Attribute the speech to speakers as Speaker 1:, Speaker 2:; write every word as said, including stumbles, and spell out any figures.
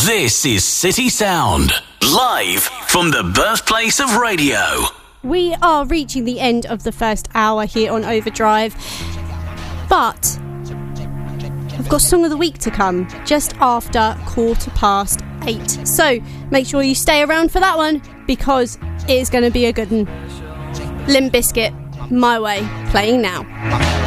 Speaker 1: This is City Sound, live from the birthplace of radio.
Speaker 2: We are reaching the end of the first hour here on Overdrive, but I've got Song of the Week to come just after quarter past eight. So make sure you stay around for that one, because it is going to be a good one. Limp Bizkit, My Way, playing now.